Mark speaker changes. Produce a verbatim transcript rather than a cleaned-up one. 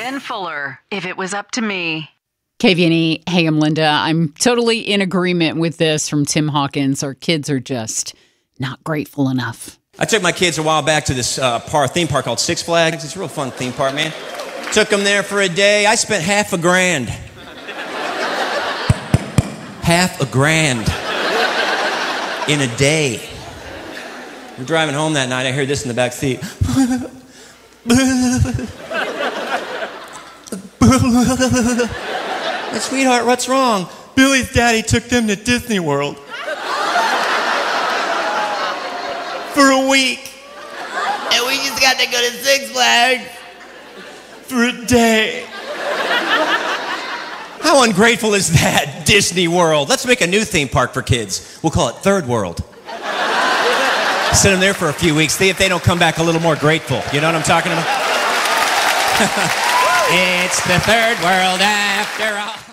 Speaker 1: Ben Fuller, If It Was Up to Me.
Speaker 2: K V N E, hey, I'm Linda. I'm totally in agreement with this from Tim Hawkins. Our kids are just not grateful enough.
Speaker 3: I took my kids a while back to this uh, park, theme park called Six Flags. It's a real fun theme park, man. Took them there for a day. I spent half a grand. Half a grand in a day. We're driving home that night. I heard this in the back seat. My sweetheart, what's wrong? Billy's daddy took them to Disney World. For a week. And we just got to go to Six Flags for a day. How ungrateful is that, Disney World? Let's make a new theme park for kids. We'll call it Third World. Send them there for a few weeks, see if they don't come back a little more grateful. You know what I'm talking about? It's the third world after all.